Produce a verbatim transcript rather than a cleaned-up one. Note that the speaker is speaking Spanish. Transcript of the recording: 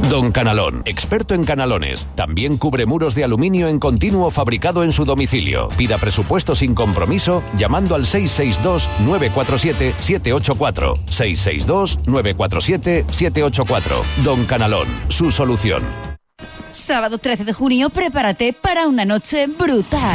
Don Canalón, experto en canalones. También cubre muros de aluminio en continuo fabricado en su domicilio. Pida presupuesto sin compromiso llamando al seis seis dos, nueve cuatro siete, siete ocho cuatro. seis seis dos, nueve cuatro siete, siete ocho cuatro. Don Canalón, su solución. Sábado trece de junio, prepárate para una noche brutal.